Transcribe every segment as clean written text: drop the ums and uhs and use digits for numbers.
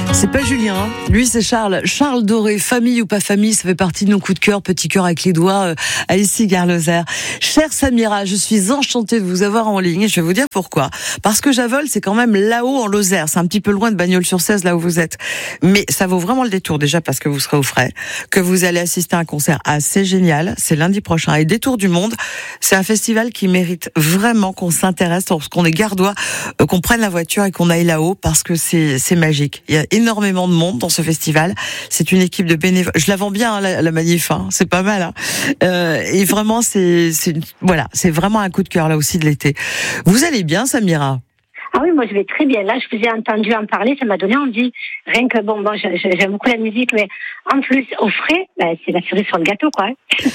C'est pas Julien, hein. Lui c'est Charles. Charles Doré, famille ou pas famille, ça fait partie de nos coups de cœur, petit cœur avec les doigts, à Issy-Gare-Lozère. Chère Samira, je suis enchantée de vous avoir en ligne et je vais vous dire pourquoi. Parce que Javol, c'est quand même là-haut en Lozère, c'est un petit peu loin de Bagnols-sur-Cèze, là où vous êtes. Mais ça vaut vraiment le détour déjà parce que vous serez au frais, que vous allez assister à un concert assez génial, c'est lundi prochain. Et Détour du Monde, c'est un festival qui mérite vraiment qu'on s'intéresse, qu'on est gardois, qu'on prenne la voiture et qu'on aille là-haut parce que c'est magique. Il y a énormément de monde dans ce festival. C'est une équipe de bénévoles. Je la vends bien, hein, la manif. Hein. C'est pas mal. Hein. Et vraiment, c'est vraiment un coup de cœur là aussi de l'été. Vous allez bien, Samira? Ah oui, moi je vais très bien. Là, je vous ai entendu en parler, ça m'a donné envie. Rien que bon, j'aime beaucoup la musique, mais en plus, au frais, c'est la cerise sur le gâteau, quoi.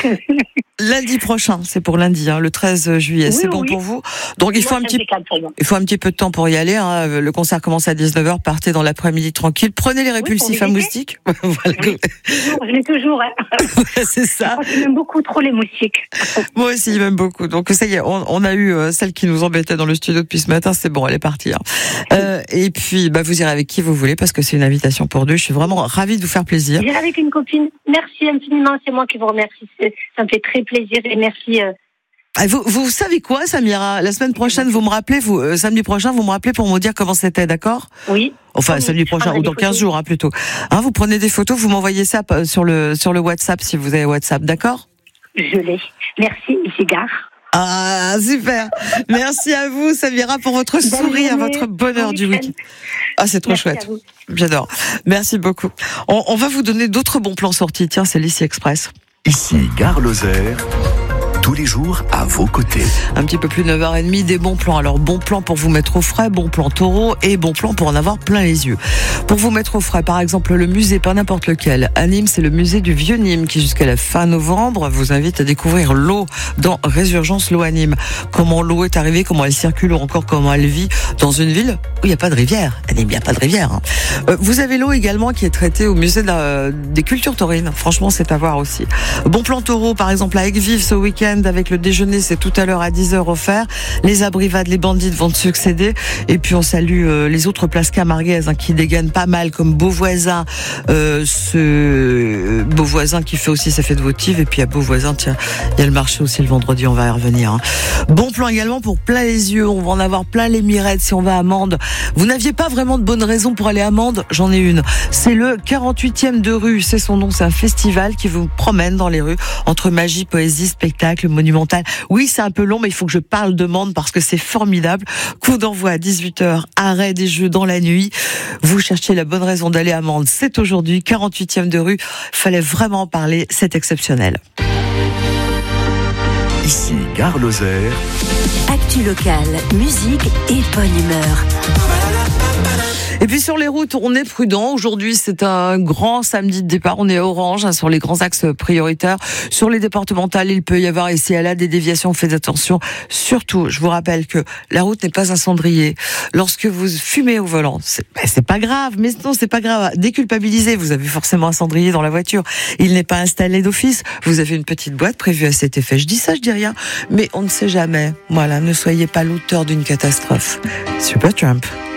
Lundi prochain, c'est pour lundi, hein, le 13 juillet. Oui, c'est bon pour vous? Donc il faut un petit peu de temps pour y aller. Hein. Le concert commence à 19h. Partez dans l'après-midi tranquille. Prenez les répulsifs à moustiques. Voilà. Oui, je l'ai toujours. Hein. C'est ça. J'aime beaucoup trop les moustiques. Moi aussi, j'aime beaucoup. Donc ça y est, on a eu celle qui nous embêtait dans le studio depuis ce matin. C'est bon, elle est partie. Hein. Et puis, vous irez avec qui vous voulez parce que c'est une invitation pour deux. Je suis vraiment ravie de vous faire plaisir. J'irai avec une copine. Merci infiniment. C'est moi qui vous remercie. Ça me fait très plaisir et merci. Vous savez quoi, Samira? La semaine prochaine, vous me rappelez, samedi prochain, vous me rappelez pour me dire comment c'était, d'accord? Oui. Enfin, samedi prochain, ou dans 15 jours, hein, plutôt. Hein, vous prenez des photos, vous m'envoyez ça sur le WhatsApp, si vous avez WhatsApp, d'accord? Je l'ai. Merci, Issy-Gare. Ah, super. Merci à vous, Samira, pour votre sourire, votre bonheur du week-end. Ah, c'est trop Merci chouette. J'adore. Merci beaucoup. On va vous donner d'autres bons plans sortis. Tiens, c'est l'Issy Express. Issy-Gare-Lozère, tous les jours à vos côtés. Un petit peu plus de 9h30, des bons plans. Alors, bons plans pour vous mettre au frais, bons plans taureau et bons plans pour en avoir plein les yeux. Pour vous mettre au frais, par exemple, le musée, pas n'importe lequel. À Nîmes, c'est le musée du Vieux-Nîmes qui, jusqu'à la fin novembre, vous invite à découvrir l'eau dans Résurgence l'eau à Nîmes. Comment l'eau est arrivée, comment elle circule ou encore comment elle vit dans une ville où il n'y a pas de rivière. À Nîmes, il n'y a pas de rivière. Hein. Vous avez l'eau également qui est traitée au musée des cultures taurines. Franchement, c'est à voir aussi. Bon plan taureau, par exemple, à Aigues-Vives ce week-end avec le déjeuner, c'est tout à l'heure à 10h offert. Les abrivades, les bandites vont succéder. Et puis on salue les autres places camarguaises qui dégainent pas mal, comme Beauvoisin, ce Beauvoisin qui fait aussi sa fête votive. Et puis à Beauvoisin, tiens, il y a le marché aussi le vendredi, on va y revenir. Hein. Bon plan également pour plein les yeux, on va en avoir plein les mirettes si on va à Mende. Vous n'aviez pas vraiment de bonnes raisons pour aller à Mende, j'en ai une. C'est le 48e de rue, c'est son nom, c'est un festival qui vous promène dans les rues entre magie, poésie, spectacle, monumental. Oui, c'est un peu long, mais il faut que je parle de Mende parce que c'est formidable. Coup d'envoi à 18h, arrêt des jeux dans la nuit. Vous cherchez la bonne raison d'aller à Mende, c'est aujourd'hui, 48e de rue. Fallait vraiment en parler, c'est exceptionnel. Issy-Gare-Lozère. Actu locale, musique et bonne humeur. Et puis sur les routes, on est prudent. Aujourd'hui, c'est un grand samedi de départ. On est orange sur les grands axes prioritaires. Sur les départementales, il peut y avoir ici et là des déviations. Faites attention. Surtout, je vous rappelle que la route n'est pas un cendrier. Lorsque vous fumez au volant, c'est pas grave. Mais non, c'est pas grave. Déculpabilisez. Vous avez forcément un cendrier dans la voiture. Il n'est pas installé d'office. Vous avez une petite boîte prévue à cet effet. Je dis ça, je dis rien. Mais on ne sait jamais. Voilà, ne soyez pas l'auteur d'une catastrophe. Super Trump.